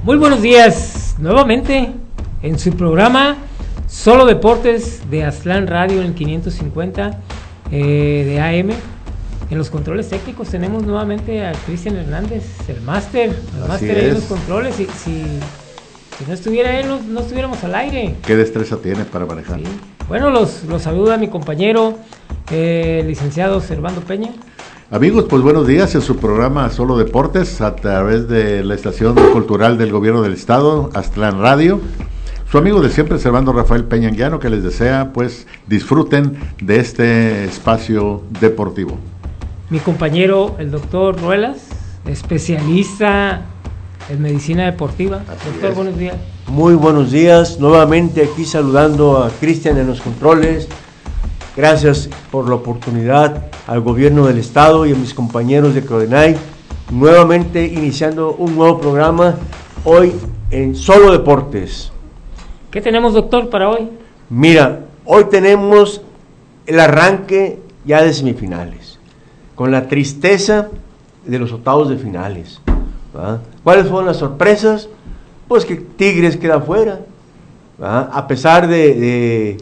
Muy buenos días, nuevamente en su programa Solo Deportes de Aztlán Radio en el 550 de AM. En los controles técnicos tenemos nuevamente a Cristian Hernández, el máster ahí en los controles. Si no estuviera él, no estuviéramos al aire. ¿Qué destreza tiene para manejar? Sí. Bueno, los saluda mi compañero, licenciado Servando Peña. Amigos, pues buenos días en su programa Solo Deportes a través de la estación cultural del gobierno del estado, Aztlán Radio. Su amigo de siempre, Servando Rafael Peña Anguiano, que les desea, pues, disfruten de este espacio deportivo. Mi compañero, el doctor Ruelas, especialista en medicina deportiva. Doctor, buenos días. Muy buenos días, nuevamente aquí saludando a Cristian en los controles. Gracias por la oportunidad al gobierno del estado y a mis compañeros de Codenay, nuevamente iniciando un nuevo programa hoy en Solo Deportes. ¿Qué tenemos, doctor, para hoy? Mira, hoy tenemos el arranque ya de semifinales, con la tristeza de los octavos de finales, ¿verdad? ¿Cuáles fueron las sorpresas? Pues que Tigres queda fuera, ¿verdad? A pesar de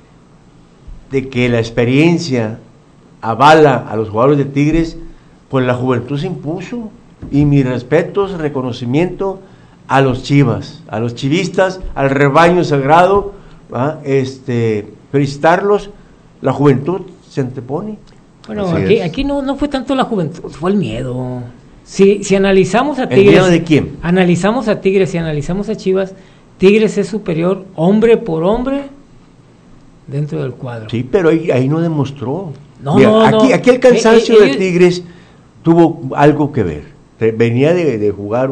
que la experiencia avala a los jugadores de Tigres, pues la juventud se impuso, y mis respetos, reconocimiento a los Chivas, a los chivistas, al rebaño sagrado, ¿verdad? Felicitarlos, la juventud se antepone. Bueno, aquí no fue tanto la juventud, fue el miedo. Si analizamos a Tigres... ¿El miedo de quién? Analizamos a Tigres y analizamos a Chivas, Tigres es superior hombre por hombre dentro del cuadro. Sí, pero ahí no demostró. No. Aquí el cansancio de Tigres tuvo algo que ver. Venía de jugar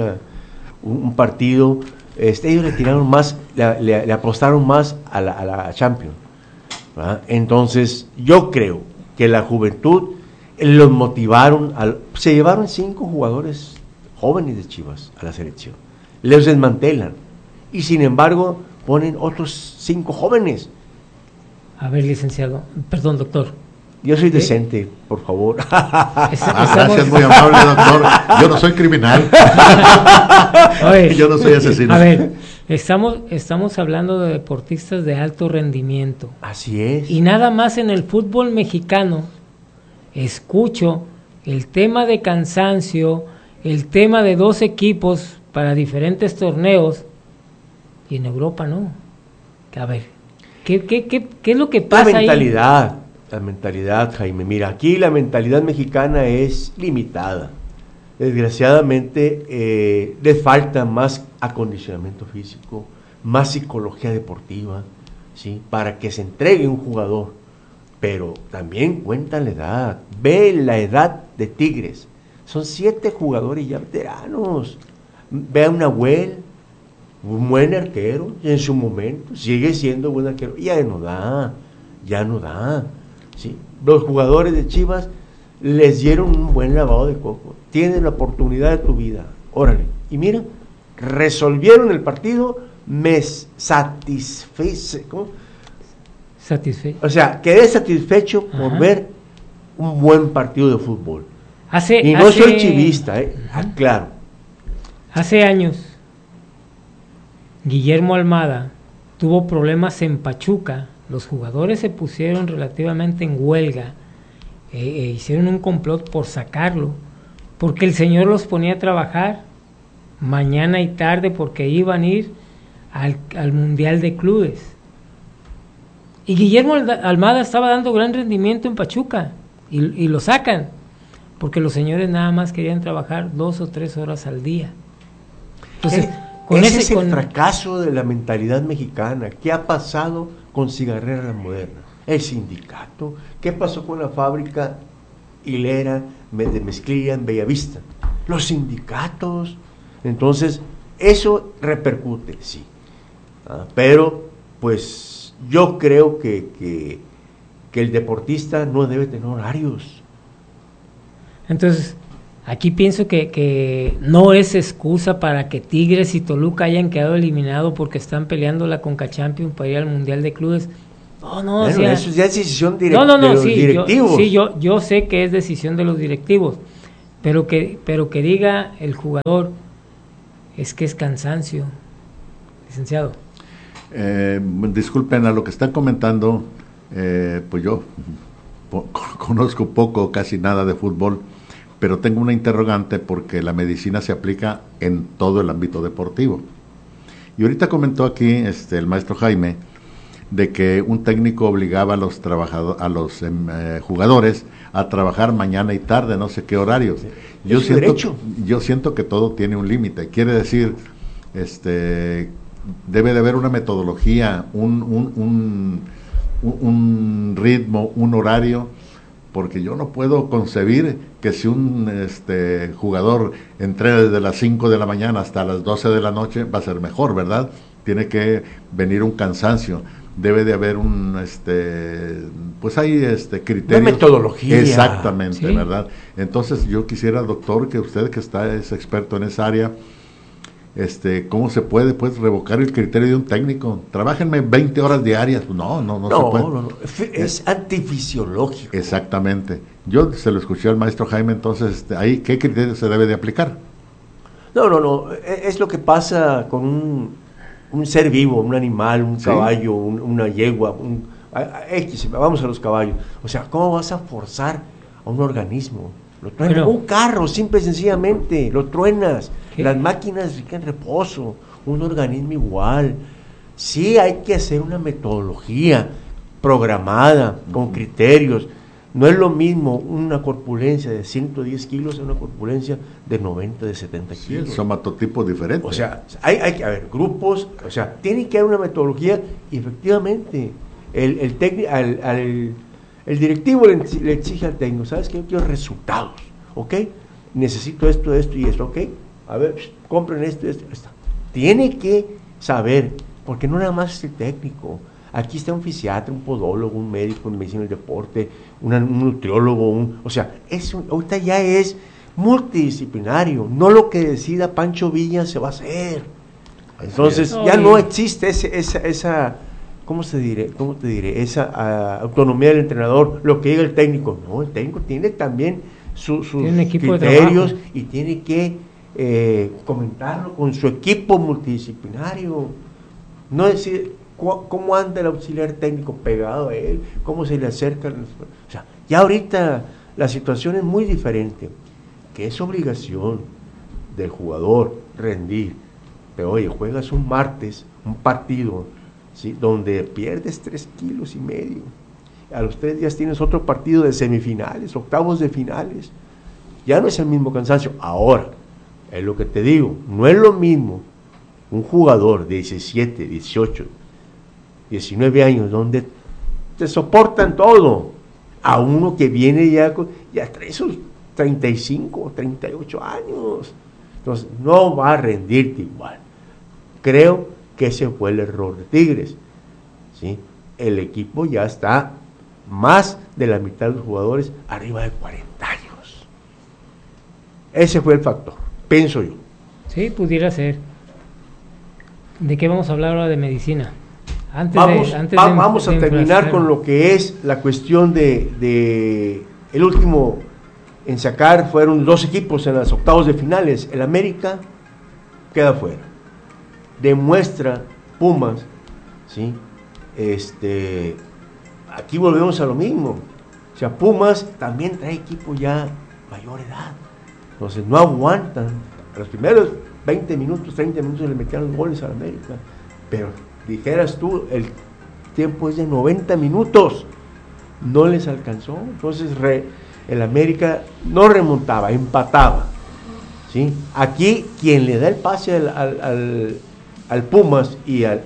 un partido, ellos le tiraron más, le apostaron más a la Champions, ¿verdad? Entonces yo creo que la juventud los motivaron, se llevaron 5 jugadores jóvenes de Chivas a la selección, les desmantelan y sin embargo ponen otros 5 jóvenes. A ver, licenciado, perdón, doctor. Yo soy decente, por favor. Gracias, muy amable, doctor. Yo no soy criminal. Oye, yo no soy asesino. A ver, estamos hablando de deportistas de alto rendimiento. Así es. Y nada más en el fútbol mexicano escucho el tema de cansancio, el tema de 2 equipos para diferentes torneos, y en Europa no. A ver, ¿qué es lo que pasa ahí? La mentalidad, Jaime. Mira, aquí la mentalidad mexicana es limitada. Desgraciadamente, les falta más acondicionamiento físico, más psicología deportiva, ¿sí? Para que se entregue un jugador. Pero también cuenta la edad. Ve la edad de Tigres. Son 7 jugadores ya veteranos. Ve a Nahuel, un buen arquero, y en su momento sigue siendo buen arquero. Ya no da. ¿Sí? Los jugadores de Chivas les dieron un buen lavado de coco. Tienes la oportunidad de tu vida, órale. Y mira, resolvieron el partido, me satisfice. ¿Cómo? Satisfecho. O sea, quedé satisfecho por ver un buen partido de fútbol. Soy chivista, aclaro. Hace años, Guillermo Almada tuvo problemas en Pachuca. Los jugadores se pusieron relativamente en huelga, hicieron un complot por sacarlo, porque el señor los ponía a trabajar mañana y tarde porque iban a ir al Mundial de Clubes. Y Guillermo Almada estaba dando gran rendimiento en Pachuca y lo sacan, porque los señores nada más querían trabajar 2 o 3 horas al día. Entonces, ese es el fracaso de la mentalidad mexicana. ¿Qué ha pasado con Cigarrera la Moderna? El sindicato. ¿Qué pasó con la fábrica hilera de mezclilla en Bellavista? Los sindicatos. Entonces, eso repercute, sí. Pero, pues, yo creo que el deportista no debe tener horarios. Entonces, aquí pienso que no es excusa para que Tigres y Toluca hayan quedado eliminados porque están peleando la Conca Champions para ir al Mundial de Clubes. No, bueno, eso ya es decisión de los directivos. Yo sé que es decisión de los directivos, pero que diga el jugador, es que es cansancio, licenciado. Disculpen a lo que están comentando, pues yo conozco poco, casi nada de fútbol, pero tengo una interrogante porque la medicina se aplica en todo el ámbito deportivo. Y ahorita comentó aquí el maestro Jaime de que un técnico obligaba a los jugadores a trabajar mañana y tarde, no sé qué horarios. Yo siento que todo tiene un límite. Quiere decir, debe de haber una metodología, un ritmo, un horario, porque yo no puedo concebir que si un jugador entrena desde las 5 de la mañana hasta las 12 de la noche va a ser mejor, ¿verdad? Tiene que venir un cansancio, debe de haber pues hay criterios. Una metodología. Exactamente, ¿sí? ¿Verdad? Entonces yo quisiera, doctor, que usted que es experto en esa área, ¿cómo se puede pues revocar el criterio de un técnico? Trabájenme 20 horas diarias. No se puede. No. Es antifisiológico. Exactamente. Yo se lo escuché al maestro Jaime, entonces, ahí, ¿qué criterio se debe de aplicar? No. Es lo que pasa con un ser vivo, un animal, un caballo, una yegua, vamos a los caballos. O sea, ¿cómo vas a forzar a un organismo? Un carro, simple y sencillamente, lo truenas. ¿Qué? Las máquinas rican en reposo, un organismo igual. Sí hay que hacer una metodología programada, con criterios. No es lo mismo una corpulencia de 110 kilos a una corpulencia de 90, de 70 kilos. Son somatotipo diferente. O sea, hay que haber grupos, o sea, tiene que haber una metodología y efectivamente el directivo le exige al técnico, ¿sabes qué? Yo quiero resultados, ¿ok? Necesito esto y esto, ¿ok? A ver, compren esto. Tiene que saber, porque no nada más es el técnico. Aquí está un fisiatra, un podólogo, un médico en medicina del deporte, un nutriólogo, o sea, ahorita ya es multidisciplinario, no lo que decida Pancho Villa se va a hacer. Entonces ya no existe esa ¿cómo te diré? Esa autonomía del entrenador, lo que diga el técnico. No, el técnico tiene también sus criterios y tiene que comentarlo con su equipo multidisciplinario. No decir cómo anda el auxiliar técnico pegado a él, cómo se le acerca. O sea, ya ahorita la situación es muy diferente, que es obligación del jugador rendir. Pero oye, juegas un martes, un partido, ¿sí?, donde pierdes 3,5 kilos. A los 3 días tienes otro partido de semifinales, octavos de finales. Ya no es el mismo cansancio. Ahora, es lo que te digo, no es lo mismo un jugador de 17, 18, 19 años, donde te soportan todo, a uno que viene ya trae sus 35, 38 años. Entonces, no va a rendirte igual. Creo que ese fue el error de Tigres, ¿sí? El equipo ya está más de la mitad de los jugadores arriba de 40 años. Ese fue el factor, pienso yo. Sí, pudiera ser. ¿De qué vamos a hablar ahora de medicina? Vamos a terminar con lo que es la cuestión de el último en sacar. Fueron 2 equipos en las octavos de finales. El América queda fuera. Demuestra Pumas, ¿sí? Aquí volvemos a lo mismo. O sea, Pumas también trae equipo ya mayor edad. Entonces no aguantan. A los primeros 20 minutos, 30 minutos le metieron los goles al América. Pero dijeras tú, el tiempo es de 90 minutos. No les alcanzó. Entonces el América no remontaba, empataba, ¿sí? Aquí quien le da el pase al Pumas y al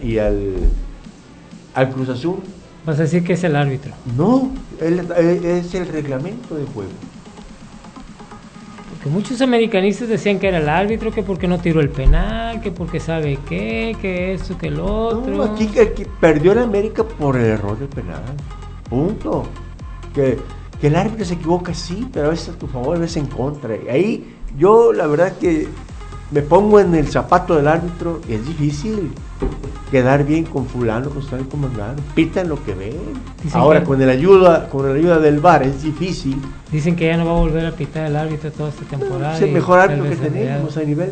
Cruz Azul. ¿Vas a decir que es el árbitro? No, es el reglamento de juego. Porque muchos americanistas decían que era el árbitro, que porque no tiró el penal, que porque sabe qué, que esto, que el otro. No, aquí perdió el América por el error del penal. Punto. Que el árbitro se equivoca, sí, pero a veces a tu favor, a veces en contra. Y ahí yo la verdad que me pongo en el zapato del árbitro y es difícil quedar bien con fulano, con mangano. Pitan lo que ven. Ahora con la ayuda del VAR es difícil. Dicen que ya no va a volver a pitar el árbitro toda esta temporada. Es el mejor árbitro que tenemos a nivel